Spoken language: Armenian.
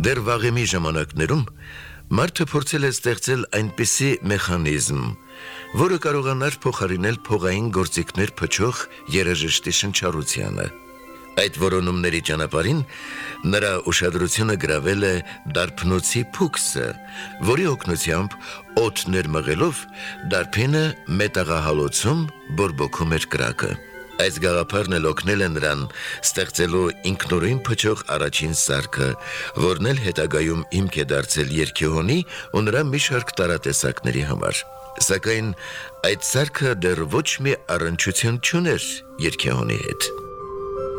Դեռ վաղեմի ժամանակներում մարդը փորձել է ստեղծել այնպիսի մեխանիզմ, որը կարողանար փոխարինել փողային գործիքներ փչող երաժշտի շնչառությանը։ Այդ որոնումների ճանապարհին նրա ուշադրությունը գրավել է դարբնոցի փուքսը, որի օգնությամբ օդներ մղելով դարբինը մետաղահալոցում բորբոքում էր կրակը։ Այս գաղափարն էլ օգնել է նրան ստեղծելու ինքնուրույն փչող առաջին սարքը, որն էլ հետագայում հիմք է դարձել երգեհոնի ու նրա մի շարք տարատեսակների համար։ Սակայն այդ սարքը դեռ ոչ մի առնչություն չուներ երգեհոնի հետ։